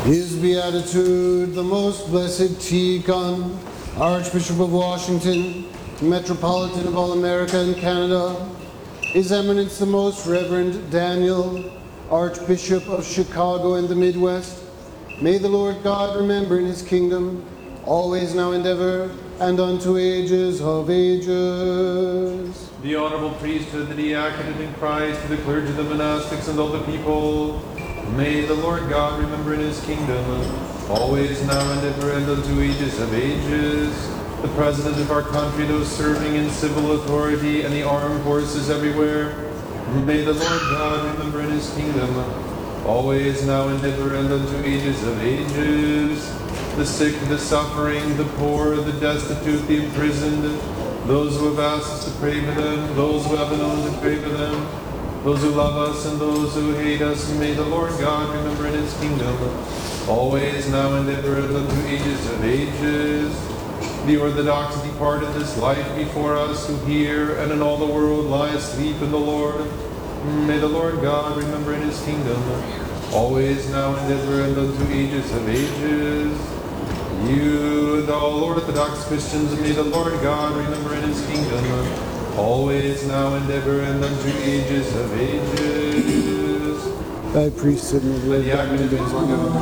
His Beatitude, the Most Blessed Tikhon, Archbishop of Washington, Metropolitan of all America and Canada, His Eminence the Most Reverend Daniel, Archbishop of Chicago and the Midwest, may the Lord God remember in his kingdom, always, now, and ever, and unto ages of ages. The honorable priesthood, the diaconate in Christ, the clergy, the monastics, and all the people, may the Lord God remember in his kingdom, always, now, and ever, and unto ages of ages. The President of our country, those serving in civil authority, and the armed forces everywhere, may the Lord God remember in his kingdom, always, now, and ever, and unto ages of ages. The sick, the suffering, the poor, the destitute, the imprisoned, those who have asked us to pray for them, those who have known to pray for them, those who love us and those who hate us, may the Lord God remember in his kingdom, always, now, and ever, and unto ages of ages. The Orthodox departed this life before us, who here and in all the world lie asleep in the Lord. May the Lord God remember in his kingdom, always, now, and ever, and unto ages of ages. You and all Orthodox Christians, may the Lord God remember in his kingdom, always, now, and ever, and unto ages of ages. Thy priesthood, may the The diaconate